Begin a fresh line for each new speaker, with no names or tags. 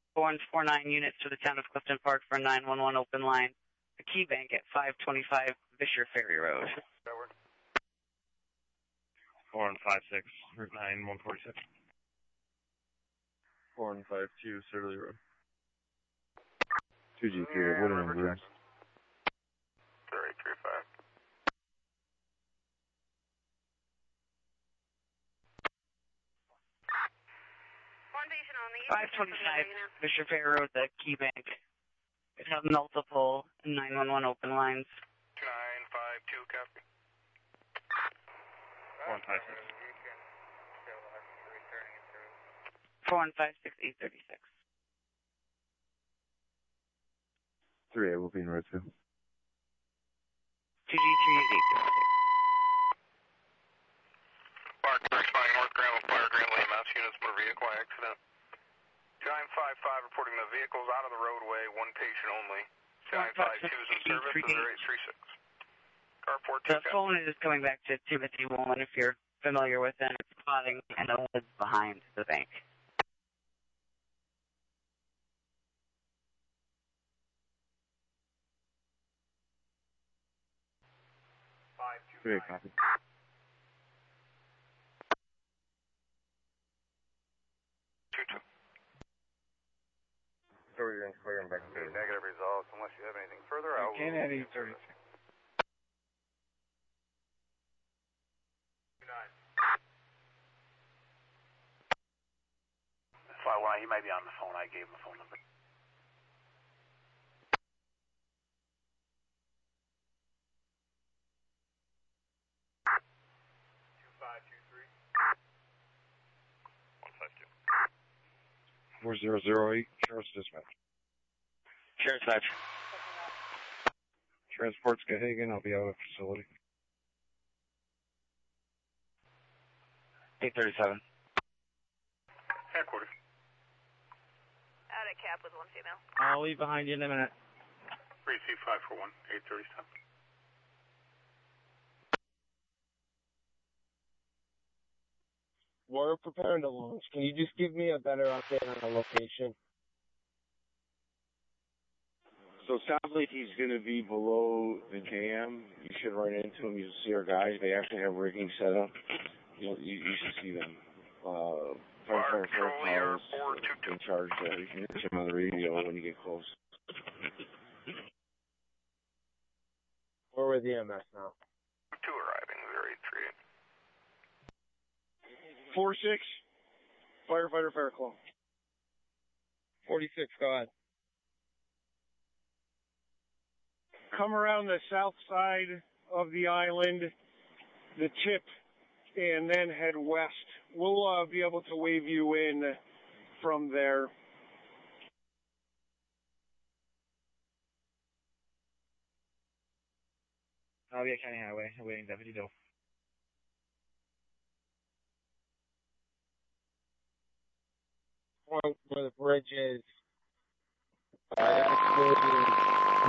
4149 units to the town of Clifton Park for a 911 open line. The Key Bank at 525 Fisher Ferry Road.
4156, Route 9, 146.
4152, Surly Road.
2G3, Woodland and Grooms.
3835.
One patient on the
525 Fisher Ferry Road, the Key Bank. It has multiple 911 open lines.
2952, copy.
4156.
4156 836.
3A will be in road 2.
2G3 836.
Park, responding North Grand Fire, Grand Mass units, motor vehicle accident. 955 reporting the vehicles out of the roadway, one patient only. 952 is in service, 0836. Car 14.
The phone is coming back to Timothy Woolen if you're familiar with it. It's spotting and the woods behind the bank.
Great copy.
22.
So we're going to clear them back to
Negative results. Unless you have anything further, I will.
Can't have 836.
519, he may be on the phone. I gave him the phone number.
$4008, Sheriff's Dispatch.
Sheriff's Dispatch.
Transport Skahagan, I'll be out of facility.
837.
Headquarters.
Out at cap with one female.
I'll leave behind you in a minute.
3C541, 837.
We're preparing to launch. Can you just give me a better update on the location?
So it sounds like he's going to be below the KM. You should run into him. You'll see our guys. They actually have rigging set up. You should see them. Fire powers in charge there. You can reach him on the radio when you get close.
We're with EMS now.
2 arriving, 083.
46, firefighter Fairclough. 46, go ahead. Come around the south side of the island, the tip, and then head west. We'll be able to wave you in from there.
I'll County Highway, awaiting Deputy Doe.
Point where the bridge is. That's